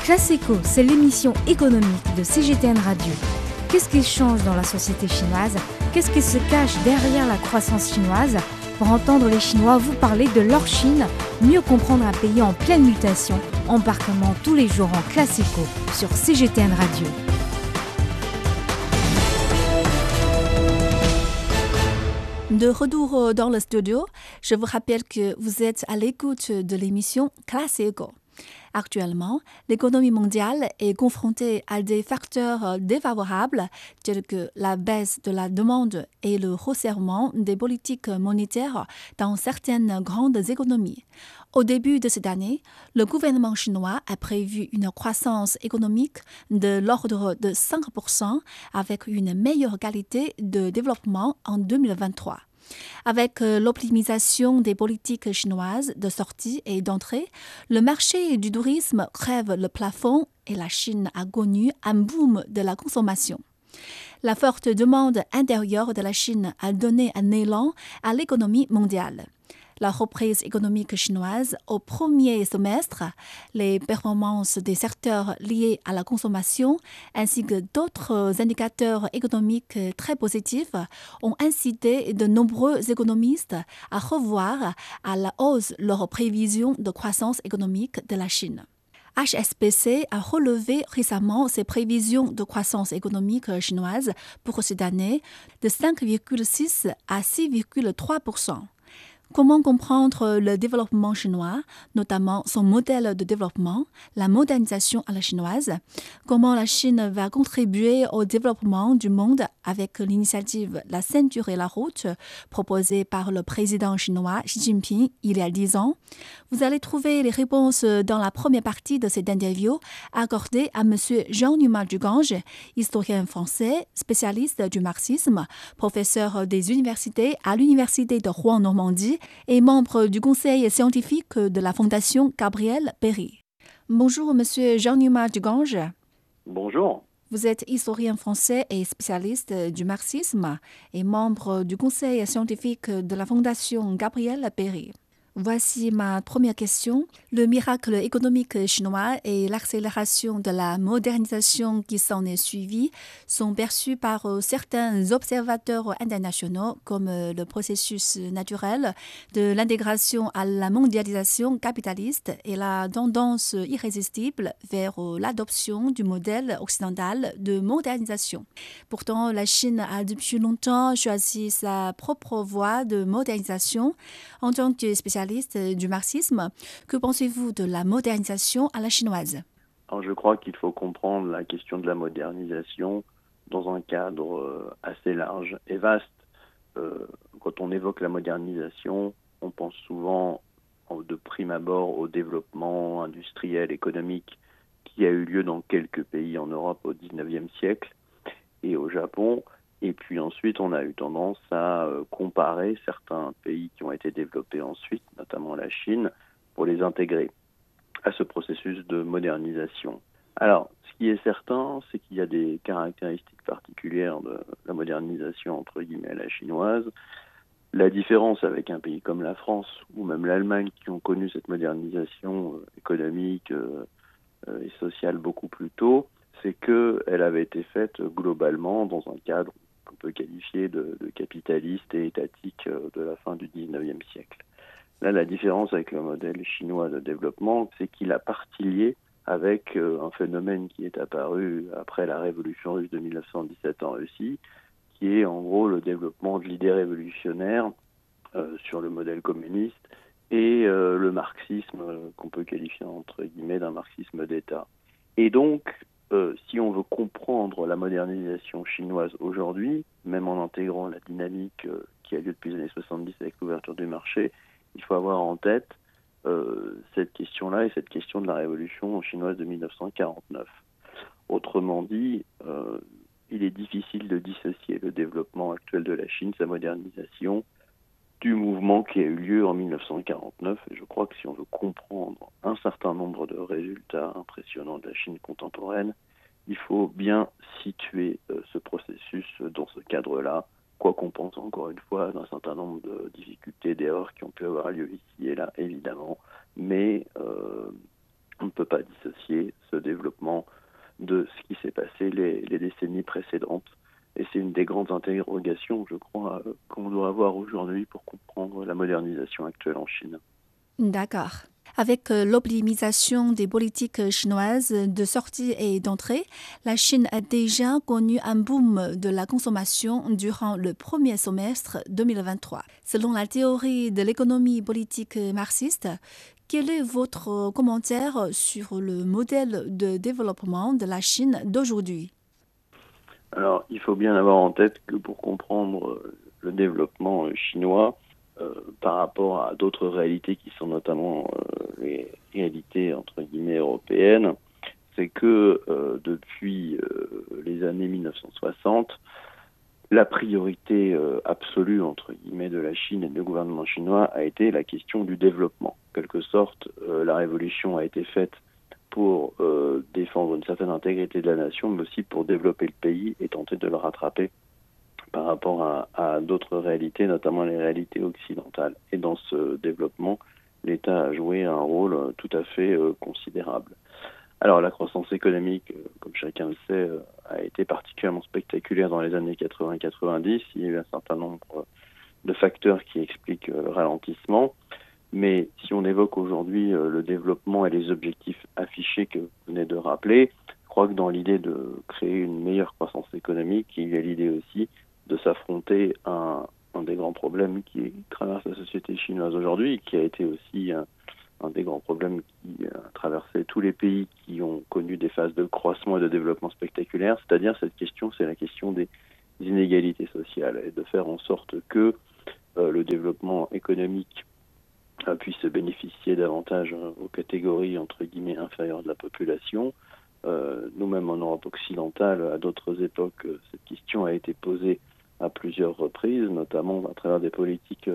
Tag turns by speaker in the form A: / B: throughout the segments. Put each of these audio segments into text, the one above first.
A: Classico, c'est l'émission économique de CGTN Radio. Qu'est-ce qui change dans la société chinoise? Qu'est-ce qui se cache derrière la croissance chinoise? Pour entendre les Chinois vous parler de leur Chine, mieux comprendre un pays en pleine mutation, embarquement tous les jours en Classico sur CGTN Radio. De retour dans le studio, je vous rappelle que vous êtes à l'écoute de l'émission Classico. Actuellement, l'économie mondiale est confrontée à des facteurs défavorables tels que la baisse de la demande et le resserrement des politiques monétaires dans certaines grandes économies. Au début de cette année, le gouvernement chinois a prévu une croissance économique de l'ordre de 5% avec une meilleure qualité de développement en 2023. Avec l'optimisation des politiques chinoises de sortie et d'entrée, le marché du tourisme crève le plafond et la Chine a connu un boom de la consommation. La forte demande intérieure de la Chine a donné un élan à l'économie mondiale. La reprise économique chinoise au premier semestre, les performances des secteurs liés à la consommation ainsi que d'autres indicateurs économiques très positifs ont incité de nombreux économistes à revoir à la hausse leurs prévisions de croissance économique de la Chine. HSBC a relevé récemment ses prévisions de croissance économique chinoise pour cette année de 5,6 à 6,3%. Comment comprendre le développement chinois, notamment son modèle de développement, la modernisation à la chinoise? Comment la Chine va contribuer au développement du monde avec l'initiative La ceinture et la route proposée par le président chinois Xi Jinping il y a 10 ans? Vous allez trouver les réponses dans la première partie de cette interview accordée à M. Jean-Numa Dugange, historien français, spécialiste du marxisme, professeur des universités à l'Université de Rouen-Normandie et membre du conseil scientifique de la Fondation Gabriel Péri. Bonjour, Monsieur Jean-Numa Dugange.
B: Bonjour.
A: Vous êtes historien français et spécialiste du marxisme et membre du conseil scientifique de la Fondation Gabriel Péri. Voici ma première question. Le miracle économique chinois et l'accélération de la modernisation qui s'en est suivie sont perçus par certains observateurs internationaux comme le processus naturel de l'intégration à la mondialisation capitaliste et la tendance irrésistible vers l'adoption du modèle occidental de modernisation. Pourtant, la Chine a depuis longtemps choisi sa propre voie de modernisation. En tant que spécialiste du marxisme, que pensez-vous de la modernisation à la chinoise?
B: Alors, je crois qu'il faut comprendre la question de la modernisation dans un cadre assez large et vaste. Quand on évoque la modernisation, on pense souvent de prime abord au développement industriel, économique qui a eu lieu dans quelques pays en Europe au XIXe siècle et au Japon. Et puis ensuite, on a eu tendance à comparer certains pays qui ont été développés ensuite, notamment la Chine, pour les intégrer à ce processus de modernisation. Alors, ce qui est certain, c'est qu'il y a des caractéristiques particulières de la modernisation, entre guillemets, à la chinoise. La différence avec un pays comme la France ou même l'Allemagne, qui ont connu cette modernisation économique et sociale beaucoup plus tôt, c'est qu'elle avait été faite globalement dans un cadre qu'on peut qualifier de capitaliste et étatique de la fin du XIXe siècle. Là, la différence avec le modèle chinois de développement, c'est qu'il a partie liée avec un phénomène qui est apparu après la révolution russe de 1917 en Russie, qui est en gros le développement de l'idée révolutionnaire sur le modèle communiste et le marxisme qu'on peut qualifier entre guillemets d'un marxisme d'État. Et donc, si on veut comprendre la modernisation chinoise aujourd'hui, même en intégrant la dynamique qui a lieu depuis les années 70 avec l'ouverture du marché, il faut avoir en tête cette question-là et cette question de la révolution chinoise de 1949. Autrement dit, il est difficile de dissocier le développement actuel de la Chine, sa modernisation, du mouvement qui a eu lieu en 1949. Et je crois que si on veut comprendre un certain nombre de résultats impressionnants de la Chine contemporaine, il faut bien situer ce processus dans ce cadre-là, quoi qu'on pense encore une fois d'un certain nombre de difficultés, d'erreurs qui ont pu avoir lieu ici et là, évidemment. Mais peut pas dissocier ce développement de ce qui s'est passé les décennies précédentes. Et c'est une des grandes interrogations, je crois, qu'on doit avoir aujourd'hui pour comprendre la modernisation actuelle en Chine.
A: D'accord. Avec l'optimisation des politiques chinoises de sortie et d'entrée, la Chine a déjà connu un boom de la consommation durant le premier semestre 2023. Selon la théorie de l'économie politique marxiste, quel est votre commentaire sur le modèle de développement de la Chine d'aujourd'hui?
B: Alors, il faut bien avoir en tête que pour comprendre le développement chinois, par rapport à d'autres réalités qui sont notamment les réalités entre guillemets européennes, c'est que depuis les années 1960, la priorité absolue entre guillemets de la Chine et du gouvernement chinois a été la question du développement. En quelque sorte, la révolution a été faite pour défendre une certaine intégrité de la nation, mais aussi pour développer le pays et tenter de le rattraper par rapport à d'autres réalités, notamment les réalités occidentales. Et dans ce développement, l'État a joué un rôle tout à fait considérable. Alors la croissance économique, comme chacun le sait, a été particulièrement spectaculaire dans les années 80-90. Il y a eu un certain nombre de facteurs qui expliquent le ralentissement. Mais si on évoque aujourd'hui le développement et les objectifs affichés que vous venez de rappeler, je crois que dans l'idée de créer une meilleure croissance économique, il y a l'idée aussi de s'affronter à un des grands problèmes qui traverse la société chinoise aujourd'hui, et qui a été aussi un des grands problèmes qui a traversé tous les pays qui ont connu des phases de croissance et de développement spectaculaires, c'est-à-dire cette question, c'est la question des inégalités sociales, et de faire en sorte que le développement économique puisse bénéficier davantage aux catégories entre guillemets inférieures de la population. Nous-mêmes en Europe occidentale, à d'autres époques, cette question a été posée à plusieurs reprises, notamment à travers des politiques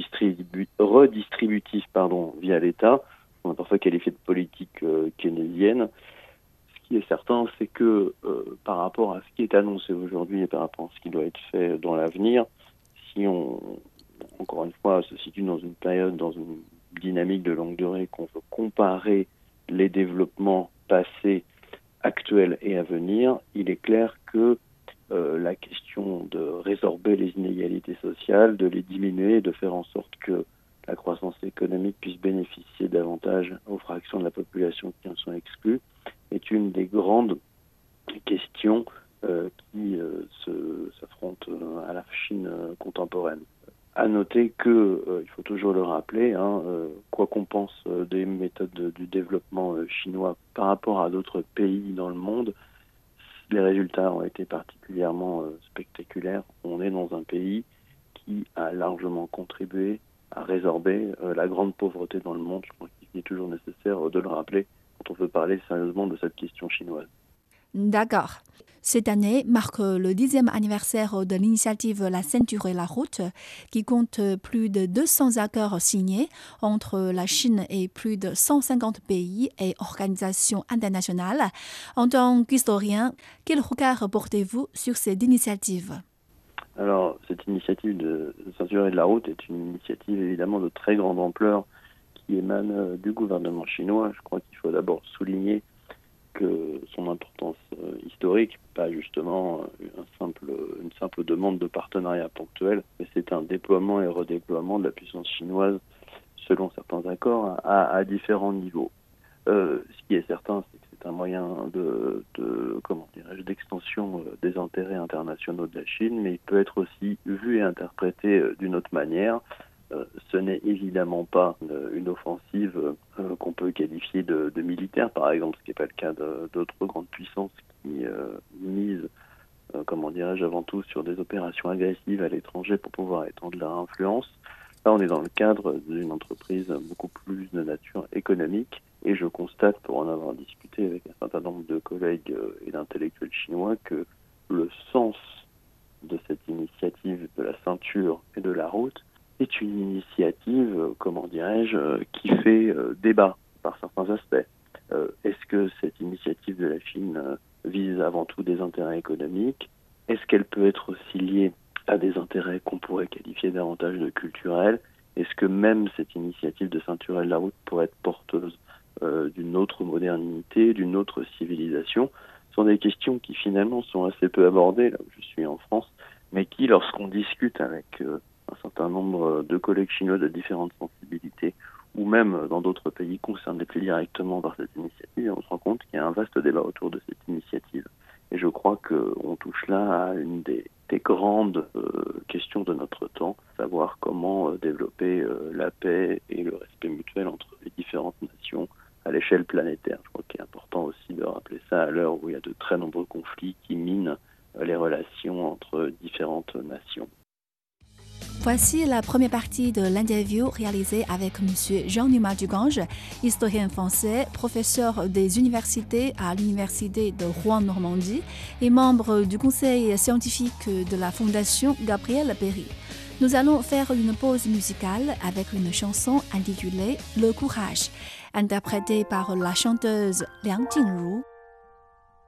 B: redistributives via l'État. On a parfois qualifié de politique keynésienne. Ce qui est certain, c'est que par rapport à ce qui est annoncé aujourd'hui et par rapport à ce qui doit être fait dans l'avenir, si on, encore une fois, se situe dans une période, dans une dynamique de longue durée, qu'on veut comparer les développements passés, actuels et à venir, il est clair que la question de résorber les inégalités sociales, de les diminuer, de faire en sorte que la croissance économique puisse bénéficier davantage aux fractions de la population qui en sont exclues, est une des grandes questions qui s'affrontent à la Chine contemporaine. À noter que, il faut toujours le rappeler, quoi qu'on pense des méthodes du développement chinois par rapport à d'autres pays dans le monde, les résultats ont été particulièrement spectaculaires. On est dans un pays qui a largement contribué à résorber la grande pauvreté dans le monde. Je crois qu'il est toujours nécessaire de le rappeler quand on veut parler sérieusement de cette question chinoise.
A: D'accord. Cette année marque le 10e anniversaire de l'initiative La Ceinture et la Route, qui compte plus de 200 accords signés entre la Chine et plus de 150 pays et organisations internationales. En tant qu'historien, quel regard portez-vous sur cette initiative?
B: Alors, cette initiative de Ceinture et de la Route est une initiative évidemment de très grande ampleur qui émane du gouvernement chinois. Je crois qu'il faut d'abord souligner que son importance historique, pas justement une simple demande de partenariat ponctuel, mais c'est un déploiement et redéploiement de la puissance chinoise selon certains accords à différents niveaux. Ce qui est certain, c'est que c'est un moyen d'extension des intérêts internationaux de la Chine, mais il peut être aussi vu et interprété d'une autre manière. Ce n'est évidemment pas une offensive qu'on peut qualifier de militaire, par exemple, ce qui n'est pas le cas d'autres grandes puissances qui misent, avant tout sur des opérations agressives à l'étranger pour pouvoir étendre leur influence. Là, on est dans le cadre d'une entreprise beaucoup plus de nature économique, et je constate, pour en avoir discuté avec un certain nombre de collègues et d'intellectuels chinois, que le sens de cette initiative de la ceinture et de la route est une initiative, qui fait débat par certains aspects. Est-ce que cette initiative de la Chine vise avant tout des intérêts économiques? Est-ce qu'elle peut être aussi liée à des intérêts qu'on pourrait qualifier davantage de culturels? Est-ce que même cette initiative de ceinture et de la route pourrait être porteuse d'une autre modernité, d'une autre civilisation. Ce sont des questions qui finalement sont assez peu abordées là où je suis en France, mais qui, lorsqu'on discute avec un certain nombre de collègues chinois de différentes sensibilités, ou même dans d'autres pays concernent les plus directement par cette initiative, et on se rend compte qu'il y a un vaste débat autour de cette initiative. Et je crois qu'on touche là à une des grandes questions de notre temps, savoir comment développer la paix et le respect mutuel entre les différentes nations à l'échelle planétaire. Je crois qu'il est important aussi de rappeler ça à l'heure où il y a de très nombreux conflits qui minent les relations entre différentes nations.
A: Voici la première partie de l'interview réalisée avec M. Jean-Numa Dugange, historien français, professeur des universités à l'Université de Rouen-Normandie et membre du conseil scientifique de la Fondation Gabriel Péri. Nous allons faire une pause musicale avec une chanson intitulée « Le courage », interprétée par la chanteuse Liang Jingru.